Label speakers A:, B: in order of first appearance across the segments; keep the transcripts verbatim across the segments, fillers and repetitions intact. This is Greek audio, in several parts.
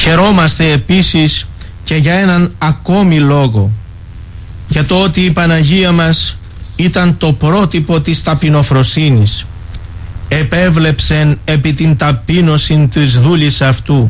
A: Χαιρόμαστε επίσης και για έναν ακόμη λόγο, για το ότι η Παναγία μας ήταν το πρότυπο της ταπεινοφροσύνης. Επέβλεψεν επί την ταπείνωση της δούλης αυτού.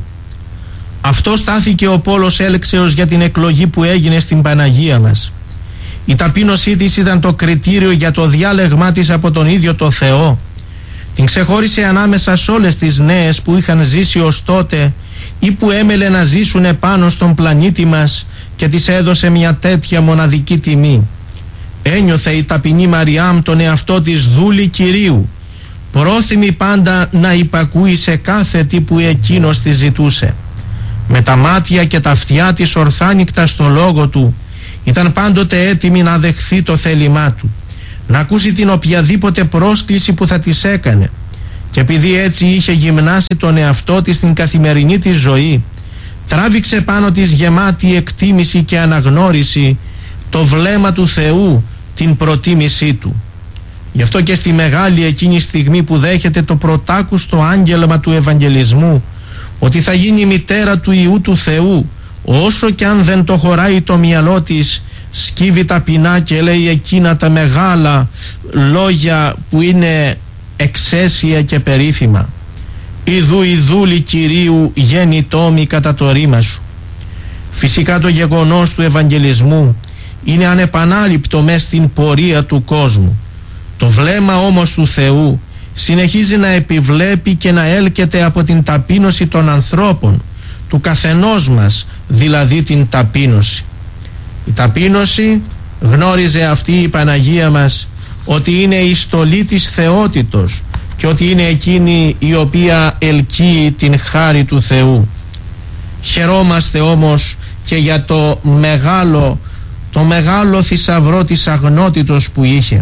A: Αυτό στάθηκε ο πόλος έλξεως για την εκλογή που έγινε στην Παναγία μας. Η ταπείνωσή της ήταν το κριτήριο για το διάλεγμά της από τον ίδιο το Θεό. Την ξεχώρισε ανάμεσα σε όλες τις νέες που είχαν ζήσει ως τότε ή που έμελε να ζήσουν επάνω στον πλανήτη μας και της έδωσε μια τέτοια μοναδική τιμή. Ένιωθε η ταπεινή Μαριάμ τον εαυτό της δούλη Κυρίου, πρόθυμη πάντα να υπακούει σε κάθε τι που εκείνος της ζητούσε. Με τα μάτια και τα αυτιά της ορθάνικτα στο λόγο του, ήταν πάντοτε έτοιμη να δεχθεί το θέλημά του, να ακούσει την οποιαδήποτε πρόσκληση που θα της έκανε, και επειδή έτσι είχε γυμνάσει τον εαυτό της στην καθημερινή της ζωή, τράβηξε πάνω της γεμάτη εκτίμηση και αναγνώριση το βλέμμα του Θεού, την προτίμησή του. Γι' αυτό και στη μεγάλη εκείνη στιγμή που δέχεται το πρωτάκουστο άγγελμα του Ευαγγελισμού ότι θα γίνει μητέρα του Υιού του Θεού, όσο και αν δεν το χωράει το μυαλό της, σκύβει ταπεινά και λέει εκείνα τα μεγάλα λόγια που είναι εξαίσια και περίφημα. «Ιδού η δούλη Κυρίου γέννητόμη κατά το ρήμα σου». Φυσικά το γεγονός του Ευαγγελισμού είναι ανεπανάληπτο μες στην πορεία του κόσμου. Το βλέμμα όμως του Θεού συνεχίζει να επιβλέπει και να έλκεται από την ταπείνωση των ανθρώπων, του καθενός μας, δηλαδή την ταπείνωση. Η ταπείνωση, γνώριζε αυτή η Παναγία μας, ότι είναι η στολή της θεότητος και ότι είναι εκείνη η οποία ελκύει την χάρη του Θεού. Χαιρόμαστε όμως και για το μεγάλο, το μεγάλο θησαυρό της αγνότητος που είχε.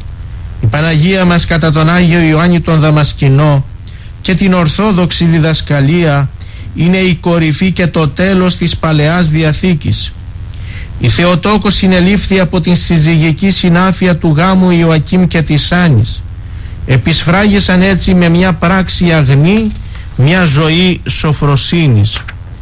A: Η Παναγία μας κατά τον Άγιο Ιωάννη τον Δαμασκηνό και την Ορθόδοξη διδασκαλία είναι η κορυφή και το τέλος της Παλαιάς Διαθήκης. Η Θεοτόκος συνελήφθη από την συζυγική συνάφεια του γάμου Ιωακήμ και της Άννης. Επισφράγισαν έτσι με μια πράξη αγνή μια ζωή σοφροσύνης.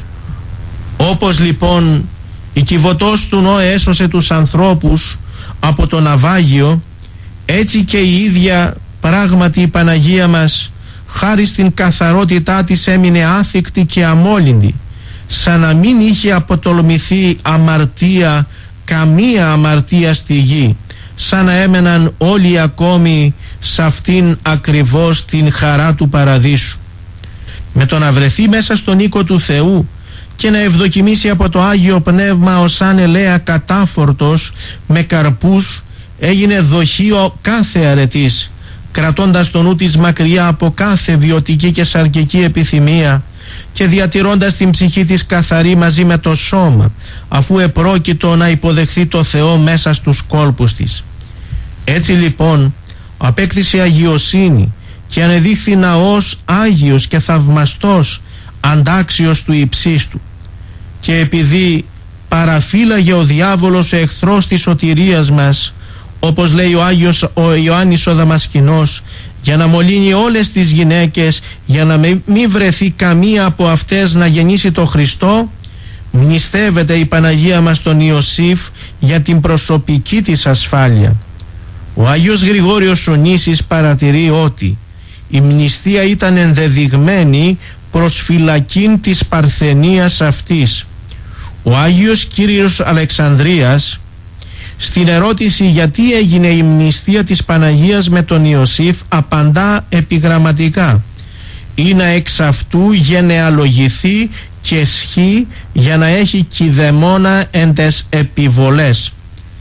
A: Όπως λοιπόν η Κιβωτός του Νόε έσωσε τους ανθρώπους από το ναυάγιο, έτσι και η ίδια πράγματι η Παναγία μας, χάρη στην καθαρότητά της, έμεινε άθικτη και αμόλυντη, σαν να μην είχε αποτολμηθεί αμαρτία, καμία αμαρτία στη γη, σαν να έμεναν όλοι ακόμη σε αυτήν ακριβώς την χαρά του παραδείσου. Με το να βρεθεί μέσα στον οίκο του Θεού και να ευδοκιμήσει από το Άγιο Πνεύμα ως σαν ελαία κατάφορτος με καρπούς, έγινε δοχείο κάθε αρετής, κρατώντας το νου της μακριά από κάθε βιωτική και σαρκική επιθυμία και διατηρώντας την ψυχή της καθαρή μαζί με το σώμα, αφού επρόκειτο να υποδεχθεί το Θεό μέσα στους κόλπους της. Έτσι λοιπόν απέκτησε αγιοσύνη και ανεδείχθη ναός άγιος και θαυμαστός, αντάξιος του υψίστου. Και επειδή παραφύλαγε ο διάβολος, ο εχθρός της σωτηρίας μας, όπως λέει ο Άγιος ο Ιωάννης ο Δαμασκηνός, για να μολύνει όλες τις γυναίκες, για να μην βρεθεί καμία από αυτές να γεννήσει το Χριστό, μνηστεύεται η Παναγία μας τον Ιωσήφ για την προσωπική της ασφάλεια. Ο Άγιος Γρηγόριος ο Νήσης παρατηρεί ότι η μνηστεία ήταν ενδεδειγμένη προς φυλακήν της παρθενίας αυτής. Ο Άγιος Κύριος Αλεξανδρίας, στην ερώτηση γιατί έγινε η μνηστεία της Παναγίας με τον Ιωσήφ, απαντά επιγραμματικά: «Ή να εξ αυτού γενεαλογηθεί και σχή για να έχει κηδεμόνα εν τες επιβολές».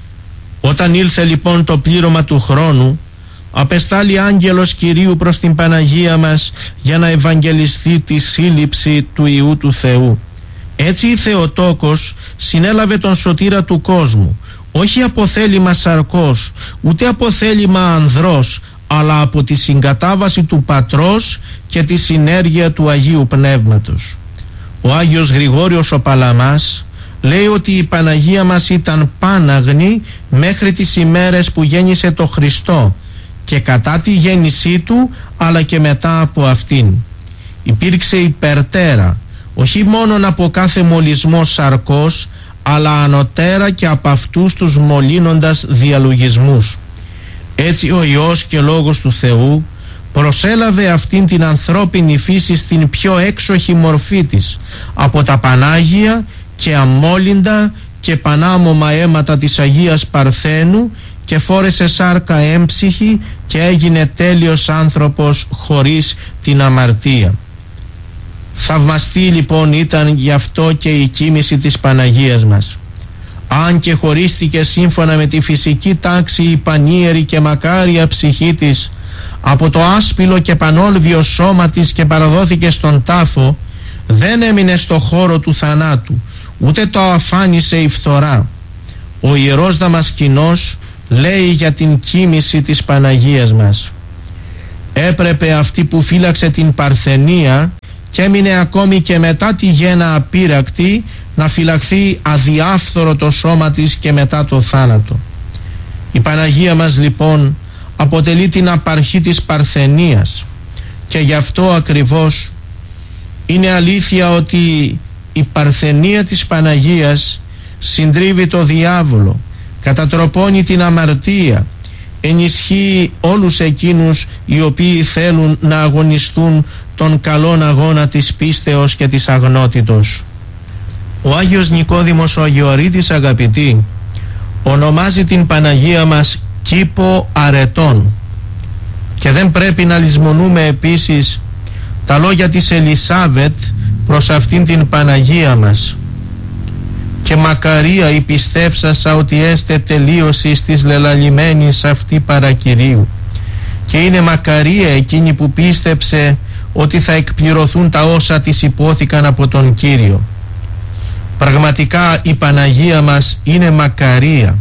A: Όταν ήλθε λοιπόν το πλήρωμα του χρόνου, απεστάλλει άγγελος Κυρίου προς την Παναγία μας για να ευαγγελιστεί τη σύλληψη του Υιού του Θεού. Έτσι η Θεοτόκος συνέλαβε τον σωτήρα του κόσμου, όχι από θέλημα σαρκός, ούτε από θέλημα ανδρός, αλλά από τη συγκατάβαση του Πατρός και τη συνέργεια του Αγίου Πνεύματος. Ο Άγιος Γρηγόριος ο Παλαμάς λέει ότι η Παναγία μας ήταν πάναγνη μέχρι τις ημέρες που γέννησε το Χριστό και κατά τη γέννησή του, αλλά και μετά από αυτήν. Υπήρξε υπερτέρα, όχι μόνον από κάθε μολυσμό σαρκός, αλλά ανωτέρα και από αυτούς τους μολύνοντας διαλογισμούς. Έτσι ο Υιός και Λόγος του Θεού προσέλαβε αυτήν την ανθρώπινη φύση στην πιο έξοχη μορφή της, από τα Πανάγια και αμόλυντα και πανάμωμα αίματα της Αγίας Παρθένου, και φόρεσε σάρκα έμψυχη και έγινε τέλειος άνθρωπος χωρίς την αμαρτία. Θαυμαστή λοιπόν ήταν γι' αυτό και η κοίμηση της Παναγίας μας. Αν και χωρίστηκε σύμφωνα με τη φυσική τάξη η πανίερη και μακάρια ψυχή της από το άσπυλο και πανόλβιο σώμα της και παραδόθηκε στον τάφο, δεν έμεινε στο χώρο του θανάτου, ούτε το αφάνισε η φθορά. Ο Ιερός Δαμασκηνός λέει για την κοίμηση της Παναγίας μας: έπρεπε αυτή που φύλαξε την Παρθενία και έμεινε ακόμη και μετά τη γέννα απείρακτη να φυλαχθεί αδιάφθορο το σώμα της και μετά το θάνατο. Η Παναγία μας λοιπόν αποτελεί την απαρχή της Παρθενίας, και γι' αυτό ακριβώς είναι αλήθεια ότι η Παρθενία της Παναγίας συντρίβει το διάβολο, κατατροπώνει την αμαρτία, ενισχύει όλους εκείνους οι οποίοι θέλουν να αγωνιστούν τον καλόν αγώνα της πίστεως και της αγνότητος. Ο Άγιος Νικόδημος ο Αγιορείτης, αγαπητοί, ονομάζει την Παναγία μας κήπο αρετών, και δεν πρέπει να λησμονούμε επίσης τα λόγια της Ελισάβετ προς αυτήν την Παναγία μας: και μακαρία η πιστεύσασα ότι έστε τελείωσης της λελαλημένης αυτή παρακυρίου. Και είναι μακαρία εκείνη που πίστεψε ότι θα εκπληρωθούν τα όσα της υπόθηκαν από τον Κύριο. Πραγματικά η Παναγία μας είναι μακαρία.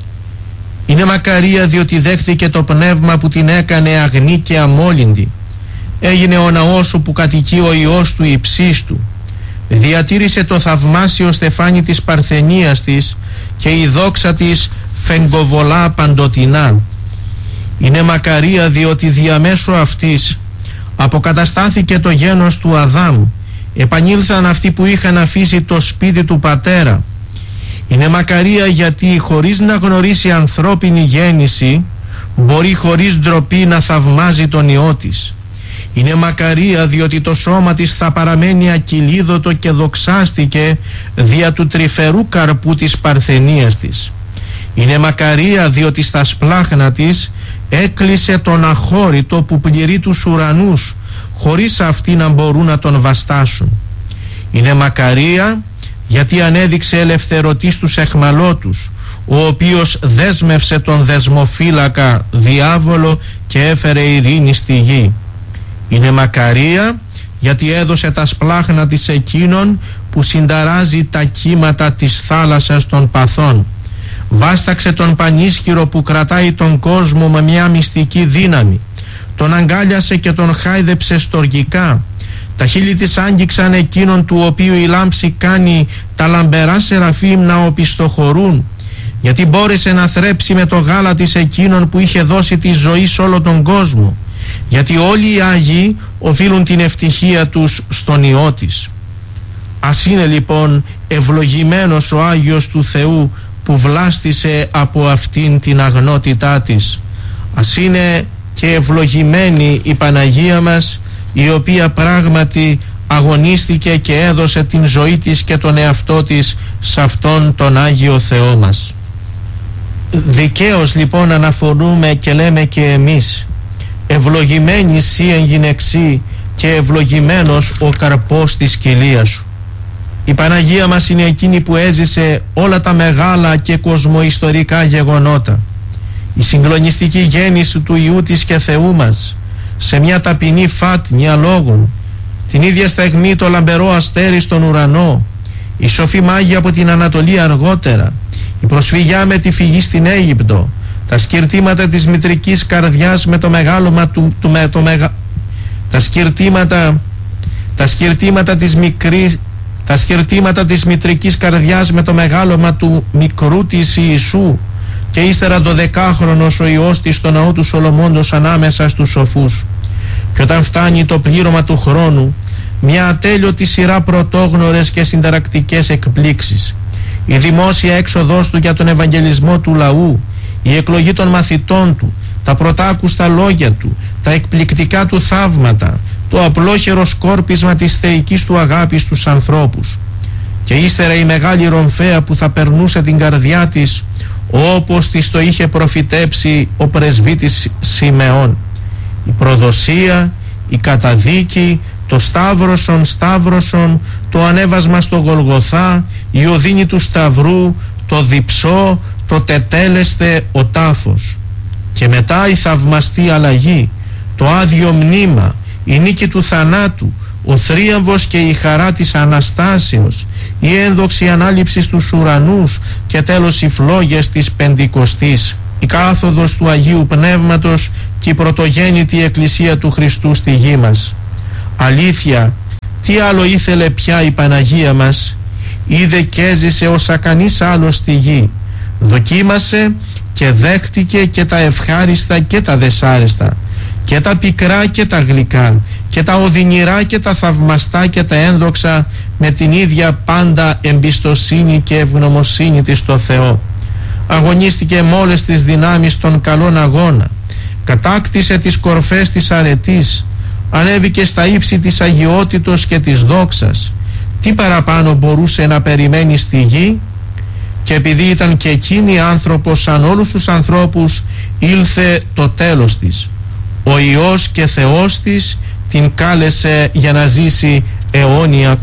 A: Είναι μακαρία διότι δέχθηκε το πνεύμα που την έκανε αγνή και αμόλυντη. Έγινε ο ναός όπου κατοικεί ο Υιός του υψίστου. Διατήρησε το θαυμάσιο στεφάνι της Παρθενίας της και η δόξα της φεγγοβολά παντοτινά. Είναι μακαρία διότι διαμέσου αυτής αποκαταστάθηκε το γένος του Αδάμ, επανήλθαν αυτοί που είχαν αφήσει το σπίτι του πατέρα. Είναι μακαρία γιατί χωρίς να γνωρίσει ανθρώπινη γέννηση μπορεί χωρίς ντροπή να θαυμάζει τον Υιό της. Είναι μακαρία διότι το σώμα της θα παραμένει ακυλίδωτο και δοξάστηκε δια του τρυφερού καρπού της Παρθενίας της. Είναι μακαρία διότι στα σπλάχνα της έκλεισε τον αχώρητο που πληρεί τους ουρανούς, χωρίς αυτοί να μπορούν να τον βαστάσουν. Είναι μακαρία γιατί ανέδειξε ελευθερωτή στους εχμαλώτους, ο οποίος δέσμευσε τον δεσμοφύλακα διάβολο και έφερε ειρήνη στη γη. Είναι μακαρία γιατί έδωσε τα σπλάχνα της εκείνων που συνταράζει τα κύματα της θάλασσας των παθών. Βάσταξε τον πανίσχυρο που κρατάει τον κόσμο με μια μυστική δύναμη. Τον αγκάλιασε και τον χάιδεψε στοργικά. Τα χείλη της άγγιξαν εκείνον του οποίου η λάμψη κάνει τα λαμπερά σεραφείμ να οπισθοχωρούν, γιατί μπόρεσε να θρέψει με το γάλα της εκείνον που είχε δώσει τη ζωή σε όλο τον κόσμο, γιατί όλοι οι Άγιοι οφείλουν την ευτυχία τους στον Υιό της. Ας είναι λοιπόν ευλογημένος ο Άγιος του Θεού που βλάστησε από αυτήν την αγνότητά της. Ας είναι και ευλογημένη η Παναγία μας, η οποία πράγματι αγωνίστηκε και έδωσε την ζωή της και τον εαυτό της σε αυτόν τον Άγιο Θεό μας. Δικαίως λοιπόν αναφωνούμε και λέμε και εμείς: ευλογημένη σύ εν γυναιξή και ευλογημένος ο καρπός της κοιλίας σου. Η Παναγία μας είναι εκείνη που έζησε όλα τα μεγάλα και κοσμοϊστορικά γεγονότα. Η συγκλονιστική γέννηση του Υιού της και Θεού μας σε μια ταπεινή φάτνια λόγων, την ίδια στιγμή το λαμπερό αστέρι στον ουρανό, η σοφή μάγια από την Ανατολή αργότερα, η προσφυγιά με τη φυγή στην Αίγυπτο, τα σκυρτήματα της μητρικής καρδιάς με το μεγάλωμα του, του με το μεγα... τα σκυρτήματα τα σκυρτήματα της μικρής τα σκυρτήματα της μητρικής καρδιάς με το μεγάλωμα του μικρού της Ιησού, και ύστερα το δεκάχρονος ο Υιός της στο ναό του Σολομώντος ανάμεσα στους σοφούς. Και όταν φτάνει το πλήρωμα του χρόνου, μια ατέλειωτη σειρά πρωτόγνωρες και συνταρακτικές εκπλήξεις. Η δημόσια έξοδός του για τον ευαγγελισμό του λαού, η εκλογή των μαθητών του, τα πρωτάκουστα λόγια του, τα εκπληκτικά του θαύματα, το απλόχερο σκόρπισμα της θεϊκής του αγάπης στους ανθρώπους. Και ύστερα η μεγάλη ρομφαία που θα περνούσε την καρδιά της, όπως της το είχε προφητέψει ο πρεσβύτης Σιμεών. Η προδοσία, η καταδίκη, το σταύρωσον σταύρωσον, το ανέβασμα στο Γολγοθά, η οδύνη του σταυρού, το διψώ, το τετέλεστε ο τάφος. Και μετά η θαυμαστή αλλαγή, το άδειο μνήμα, η νίκη του θανάτου, ο θρίαμβος και η χαρά της Αναστάσεως, η ένδοξη ανάληψη στους ουρανούς και τέλος οι φλόγες της Πεντηκοστής, η κάθοδος του Αγίου Πνεύματος και η πρωτογέννητη Εκκλησία του Χριστού στη γη μας. Αλήθεια, τι άλλο ήθελε πια η Παναγία μας? Είδε και έζησε όσα κανείς άλλος στη γη. Δοκίμασε και δέχτηκε και τα ευχάριστα και τα δεσάριστα, και τα πικρά και τα γλυκά, και τα οδυνηρά και τα θαυμαστά και τα ένδοξα, με την ίδια πάντα εμπιστοσύνη και ευγνωμοσύνη της στο Θεό. Αγωνίστηκε με όλες τις δυνάμεις των καλών αγώνα, κατάκτησε τις κορφές της αρετής, ανέβηκε στα ύψη της αγιότητος και της δόξας. Τι παραπάνω μπορούσε να περιμένει στη γη? Και επειδή ήταν και εκείνη άνθρωπος σαν όλους τους ανθρώπους, ήλθε το τέλος της. Ο Υιός και Θεός της την κάλεσε για να ζήσει αιώνια